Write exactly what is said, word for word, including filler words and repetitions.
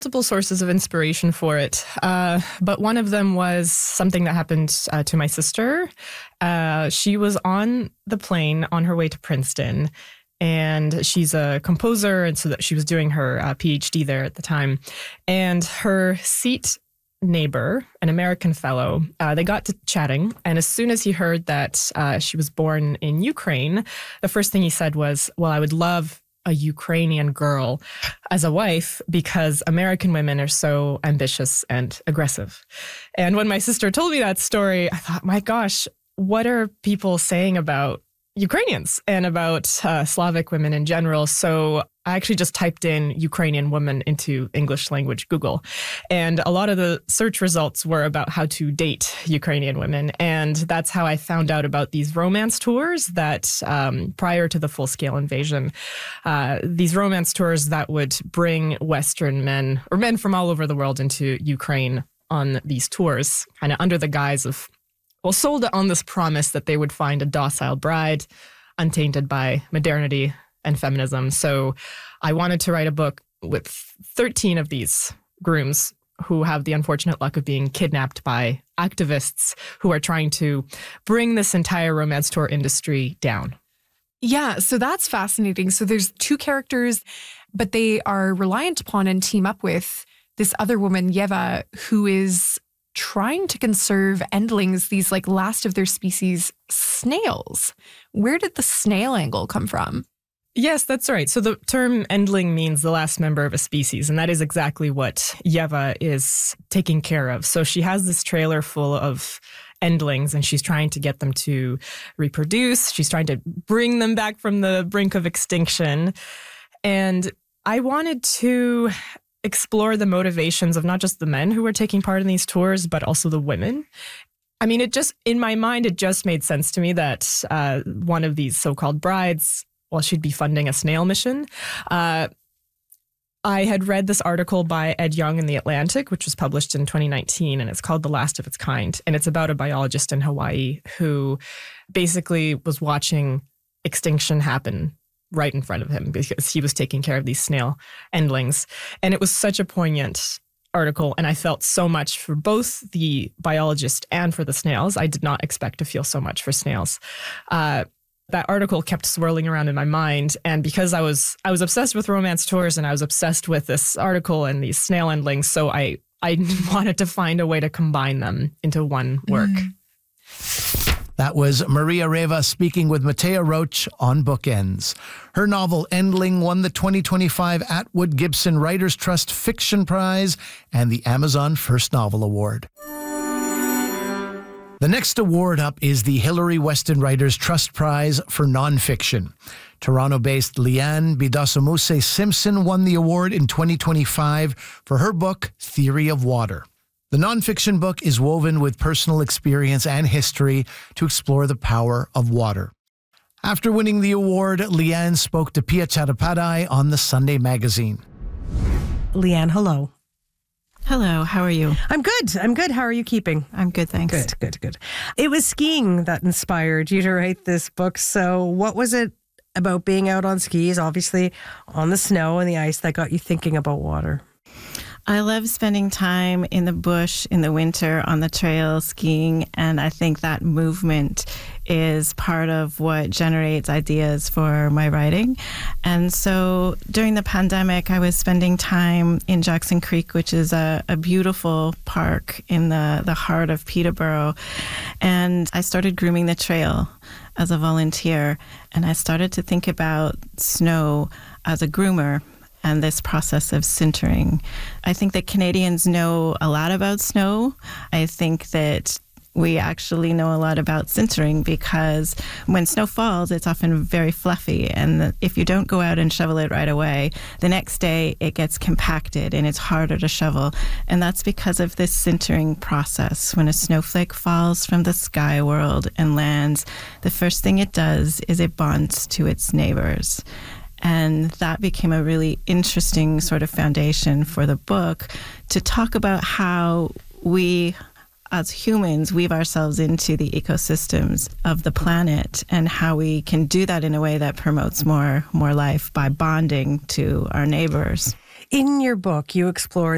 multiple sources of inspiration for it. Uh, but one of them was something that happened uh, to my sister. Uh, she was on the plane on her way to Princeton, and she's a composer, and so that she was doing her uh, PhD there at the time. And her seat neighbor, an American fellow, uh, they got to chatting. And as soon as he heard that uh, she was born in Ukraine, the first thing he said was, well, I would love a Ukrainian girl as a wife because American women are so ambitious and aggressive. And when my sister told me that story, I thought, my gosh, what are people saying about Ukrainians and about uh, Slavic women in general? So I actually just typed in Ukrainian woman into English language Google. And a lot of the search results were about how to date Ukrainian women. And that's how I found out about these romance tours that um, prior to the full-scale invasion, uh, these romance tours that would bring Western men or men from all over the world into Ukraine on these tours, kind of under the guise of, well, sold on this promise that they would find a docile bride, untainted by modernity and feminism. So I wanted to write a book with thirteen of these grooms who have the unfortunate luck of being kidnapped by activists who are trying to bring this entire romance tour industry down. Yeah, so that's fascinating. So there's two characters, but they are reliant upon and team up with this other woman, Yeva, who is trying to conserve endlings, these like last of their species snails. Where did the snail angle come from? Yes, that's right. So the term endling means the last member of a species, and that is exactly what Yeva is taking care of. So she has this trailer full of endlings, and she's trying to get them to reproduce. She's trying to bring them back from the brink of extinction. And I wanted to explore the motivations of not just the men who were taking part in these tours, but also the women. I mean, it just, in my mind, it just made sense to me that uh, one of these so-called brides, well, she'd be funding a snail mission. Uh, I had read this article by Ed Young in The Atlantic, which was published in twenty nineteen, and it's called The Last of Its Kind. And it's about a biologist in Hawaii who basically was watching extinction happen right in front of him because he was taking care of these snail endlings. And it was such a poignant article, and I felt so much for both the biologist and for the snails. I did not expect to feel so much for snails. Uh, that article kept swirling around in my mind, and because I was I was obsessed with romance tours, and I was obsessed with this article and these snail endlings, so I, I wanted to find a way to combine them into one work. Mm. That was Maria Reva speaking with Matea Roach on Bookends. Her novel Endling won the twenty twenty-five Atwood Gibson Writers Trust Fiction Prize and the Amazon First Novel Award. The next award up is the Hillary Weston Writers Trust Prize for Nonfiction. Toronto-based Leanne Bidosomuse Simpson won the award in twenty twenty-five for her book, Theory of Water. The nonfiction book is woven with personal experience and history to explore the power of water. After winning the award, Leanne spoke to Pia Chattopadhyay on the Sunday Magazine. Leanne, hello. Hello, how are you? I'm good. I'm good. How are you keeping? I'm good, thanks. Good, good, good. It was skiing that inspired you to write this book. So what was it about being out on skis, obviously on the snow and the ice, that got you thinking about water? I love spending time in the bush in the winter on the trail skiing, and I think that movement is part of what generates ideas for my writing. And so during the pandemic, I was spending time in Jackson Creek, which is a, a beautiful park in the, the heart of Peterborough, and I started grooming the trail as a volunteer, and I started to think about snow as a groomer and this process of sintering. I think that Canadians know a lot about snow. I think that we actually know a lot about sintering because when snow falls, it's often very fluffy. And if you don't go out and shovel it right away, the next day it gets compacted and it's harder to shovel. And that's because of this sintering process. When a snowflake falls from the sky world and lands, the first thing it does is it bonds to its neighbors. And that became a really interesting sort of foundation for the book to talk about how we, as humans, weave ourselves into the ecosystems of the planet and how we can do that in a way that promotes more, more life by bonding to our neighbors. In your book, you explore